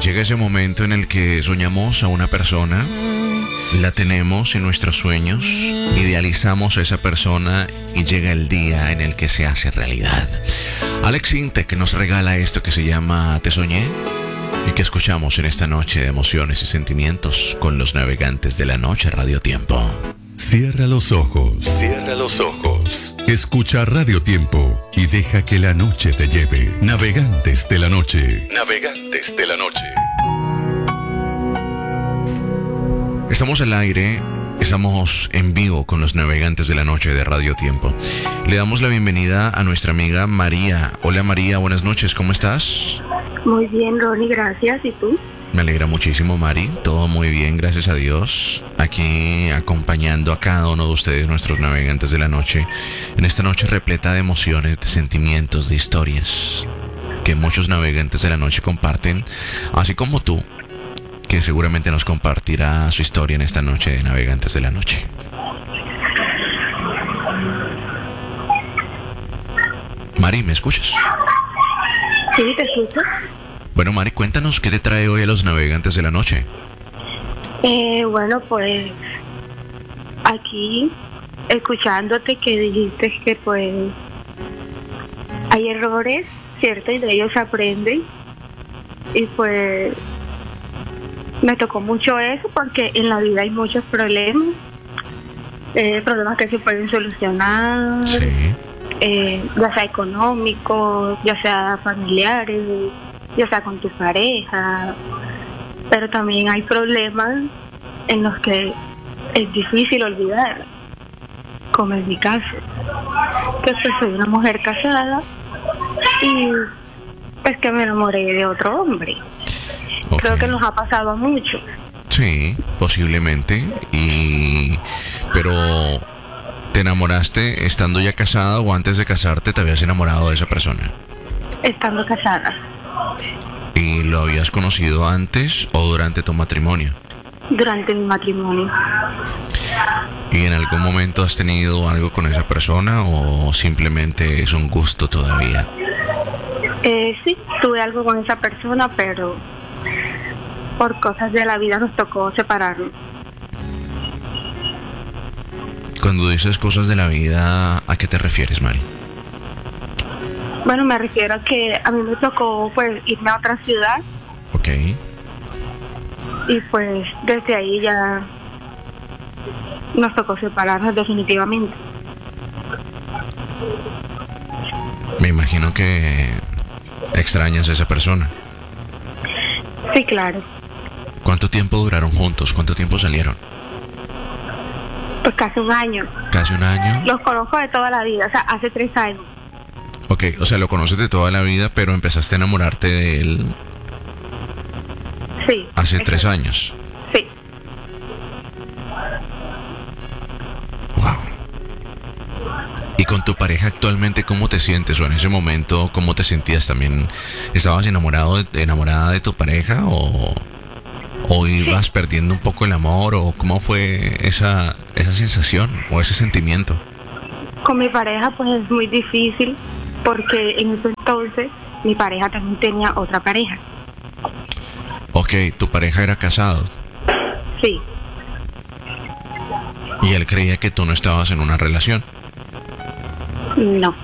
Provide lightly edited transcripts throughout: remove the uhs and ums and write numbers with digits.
llega ese momento en el que soñamos a una persona, la tenemos en nuestros sueños, idealizamos a esa persona y llega el día en el que se hace realidad. Alex Intec nos regala esto que se llama Te Soñé y que escuchamos en esta noche de emociones y sentimientos con los navegantes de la noche Radio Tiempo. Cierra los ojos. Cierra los ojos. Escucha Radio Tiempo y deja que la noche te lleve. Navegantes de la noche. Navegantes de la noche. Estamos al aire, estamos en vivo con los navegantes de la noche de Radio Tiempo. Le damos la bienvenida a nuestra amiga María. Hola María, buenas noches, ¿cómo estás? Muy bien, Ronnie, gracias. ¿Y tú? Me alegra muchísimo, Mari. Todo muy bien, gracias a Dios. Aquí acompañando a cada uno de ustedes, nuestros navegantes de la noche, en esta noche repleta de emociones, de sentimientos, de historias que muchos navegantes de la noche comparten, así como tú, que seguramente nos compartirá su historia en esta noche de Navegantes de la Noche. Mari, ¿me escuchas? Sí, te escucho. Bueno, Mari, cuéntanos qué te trae hoy a los Navegantes de la Noche. Bueno, pues aquí escuchándote que dijiste que pues hay errores, ¿cierto? Y de ellos se aprenden. Y pues me tocó mucho eso porque en la vida hay muchos problemas, problemas que se pueden solucionar, Sí. Ya sea económicos, ya sea familiares, ya sea con tu pareja, pero también hay problemas en los que es difícil olvidar, como en mi caso, que pues soy una mujer casada y pues que me enamoré de otro hombre. Okay. Creo que nos ha pasado a muchos. Sí, posiblemente. Pero ¿te enamoraste estando ya casada o antes de casarte te habías enamorado de esa persona? Estando casada. ¿Y lo habías conocido antes o durante tu matrimonio? Durante mi matrimonio. ¿Y en algún momento has tenido algo con esa persona o simplemente es un gusto todavía? Sí, tuve algo con esa persona, pero por cosas de la vida nos tocó separarnos. Cuando dices cosas de la vida, ¿a qué te refieres, Mari? Bueno, me refiero a que a mí me tocó pues irme a otra ciudad. Ok. Y pues desde ahí ya nos tocó separarnos definitivamente. Me imagino que extrañas a esa persona. Sí, claro. ¿Cuánto tiempo duraron juntos? ¿Cuánto tiempo salieron? Pues casi un año. ¿Casi un año? Los conozco de toda la vida, o sea, hace 3 años. Ok, o sea, lo conoces de toda la vida, pero empezaste a enamorarte de él Sí. hace exacto. 3 años. Sí. Wow. ¿Y con tu pareja actualmente cómo te sientes? ¿O en ese momento cómo te sentías también? ¿Estabas enamorada de tu pareja o ibas perdiendo un poco el amor? ¿O cómo fue esa sensación o ese sentimiento? Con mi pareja pues es muy difícil porque en ese entonces mi pareja también tenía otra pareja. Ok, tu pareja era casado Sí. y él creía que tú no estabas en una relación. No,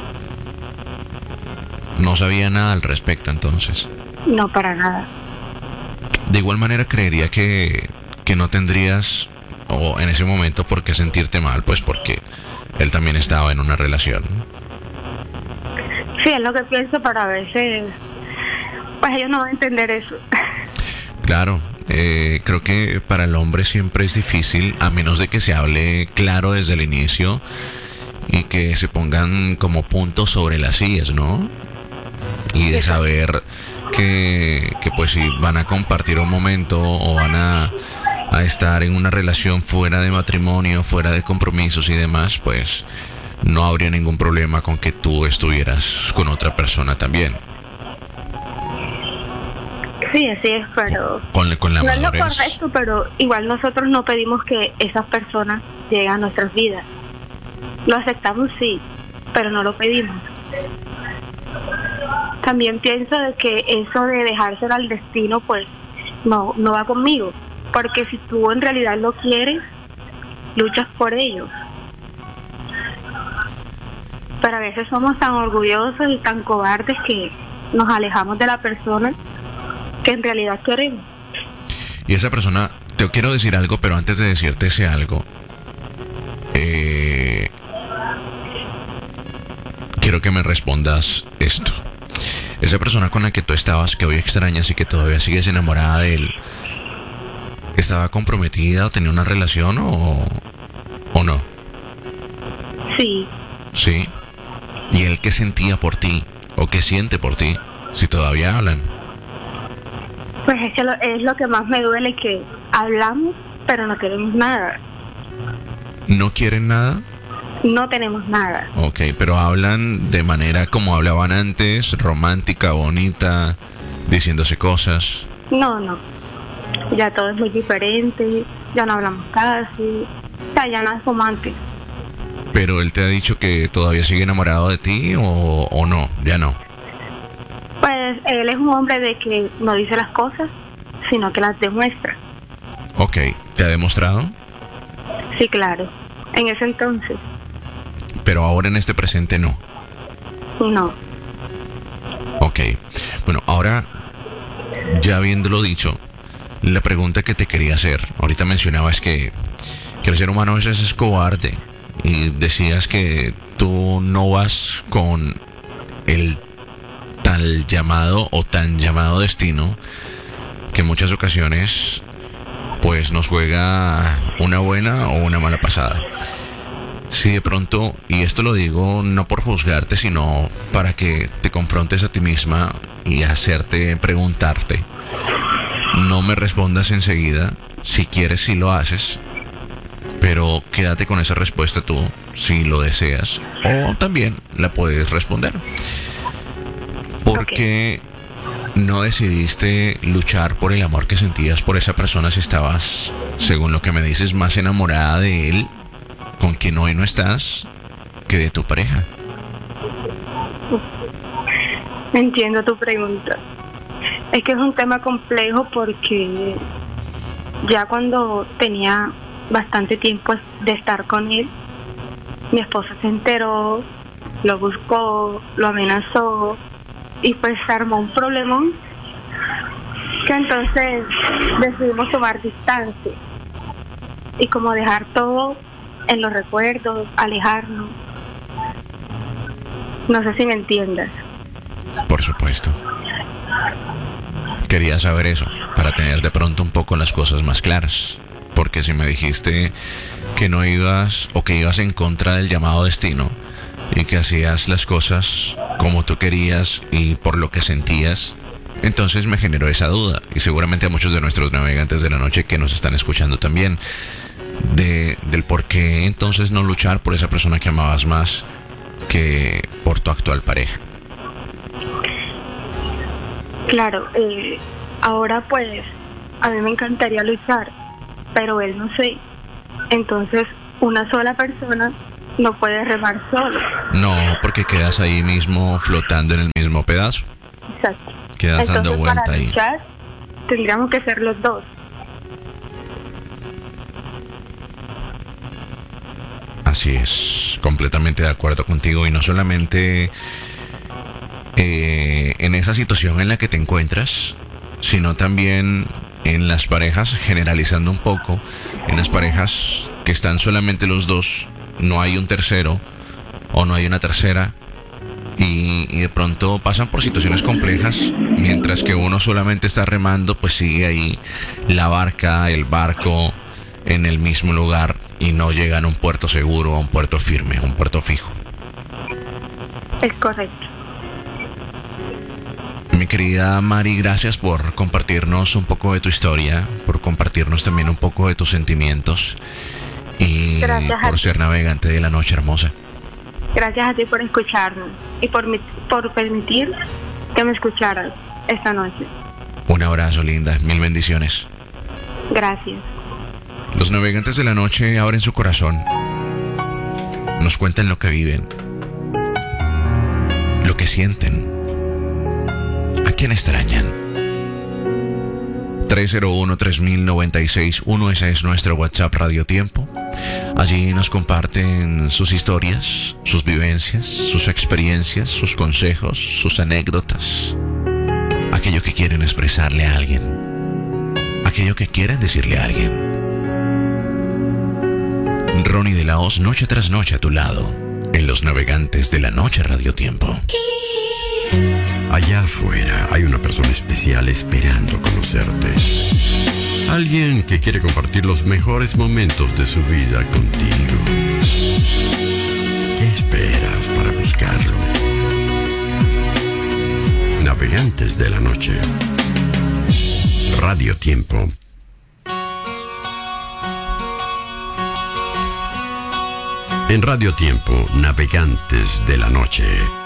No sabía nada al respecto entonces. no para nada. De igual manera creería que no tendrías o en ese momento por qué sentirte mal, pues porque él también estaba en una relación. Sí, es lo que pienso, pero a veces pues ellos no van a entender eso. Claro, creo que para el hombre siempre es difícil, a menos de que se hable claro desde el inicio y que se pongan como puntos sobre las sillas, ¿no? Y de saber que pues si van a compartir un momento o van a estar en una relación fuera de matrimonio, fuera de compromisos y demás, pues no habría ningún problema con que tú estuvieras con otra persona también. Sí, así es, pero Con la no es lo madurez. correcto, pero igual nosotros no pedimos que esas personas lleguen a nuestras vidas. Lo aceptamos, sí, pero no lo pedimos. también pienso de que eso de dejárselo al destino, pues no va conmigo, porque si tú en realidad lo quieres, luchas por ello. Pero a veces somos tan orgullosos y tan cobardes que nos alejamos de la persona que en realidad queremos. Y esa persona, te quiero decir algo, pero antes de decirte ese algo, quiero que me respondas esto. Esa persona con la que tú estabas, que hoy extrañas y que todavía sigues enamorada de él, ¿estaba comprometida o tenía una relación o no? Sí. Sí. ¿Y él qué sentía por ti o qué siente por ti si todavía hablan? Pues es lo que más me duele, que hablamos, pero no queremos nada. ¿No quieren nada? No tenemos nada. Ok, pero hablan de manera como hablaban antes, romántica, bonita, diciéndose cosas. No. Ya todo es muy diferente, ya no hablamos casi, o sea, ya no es como antes. ¿Pero él te ha dicho que todavía sigue enamorado de ti o no? Ya no. Pues él es un hombre de que no dice las cosas, sino que las demuestra. Ok, ¿te ha demostrado? Sí, claro, en ese entonces. Pero ahora en este presente no. No. Ok, bueno, ahora ya habiéndolo dicho, la pregunta que te quería hacer, ahorita mencionabas que el ser humano a veces es cobarde y decías que tú no vas con el tal llamado o tan llamado destino, que en muchas ocasiones pues nos juega una buena o una mala pasada. Si de pronto, y esto lo digo no por juzgarte, sino para que te confrontes a ti misma y hacerte preguntarte, no me respondas enseguida, si quieres sí lo haces, pero quédate con esa respuesta tú, si lo deseas, o también la puedes responder. ¿Por qué no decidiste luchar por el amor que sentías por esa persona si estabas, según lo que me dices, más enamorada de él, con quien hoy no estás, que de tu pareja? Entiendo tu pregunta. Es que es un tema complejo porque ya cuando tenía bastante tiempo de estar con él, mi esposa se enteró, lo buscó, lo amenazó y pues se armó un problemón que entonces decidimos tomar distancia y como dejar todo en los recuerdos, alejarnos. No sé si me entiendas. Por supuesto. Quería saber eso, para tener de pronto un poco las cosas más claras. Porque si me dijiste que no ibas o que ibas en contra del llamado destino y que hacías las cosas como tú querías y por lo que sentías, entonces me generó esa duda. Y seguramente a muchos de nuestros navegantes de la noche que nos están escuchando también, del por qué entonces no luchar por esa persona que amabas más que por tu actual pareja. Claro, ahora pues a mí me encantaría luchar, pero él no sé. Entonces una sola persona no puede remar solo. No, porque quedas ahí mismo flotando en el mismo pedazo. Exacto. Quedas entonces, dando vuelta para ahí. luchar tendríamos que ser los dos. Así es, completamente de acuerdo contigo. Y no solamente en esa situación en la que te encuentras, sino también en las parejas, generalizando un poco, en las parejas que están solamente los dos, no hay un tercero o no hay una tercera, y de pronto pasan por situaciones complejas, mientras que uno solamente está remando, pues sigue ahí la barca, el barco en el mismo lugar y no llegan a un puerto seguro, a un puerto firme, a un puerto fijo. Es correcto. Mi querida Mari, gracias por compartirnos un poco de tu historia, por compartirnos también un poco de tus sentimientos y por ser navegante de la noche hermosa. Gracias a ti por escucharnos y por permitir que me escucharas esta noche. Un abrazo, linda. Mil bendiciones. Gracias. Los navegantes de la noche abren su corazón, nos cuentan lo que viven, lo que sienten, quién extrañan? 301-3096-1, ese es nuestro WhatsApp Radio Tiempo. Allí nos comparten sus historias, sus vivencias, sus experiencias, sus consejos, sus anécdotas. Aquello que quieren expresarle a alguien. Aquello que quieren decirle a alguien. Ronnie de la Hoz, noche tras noche a tu lado, en Los Navegantes de la Noche Radio Tiempo. Allá afuera hay una persona especial esperando conocerte. Alguien que quiere compartir los mejores momentos de su vida contigo. ¿Qué esperas para buscarlo? Navegantes de la Noche. Radio Tiempo. En Radio Tiempo, Navegantes de la Noche.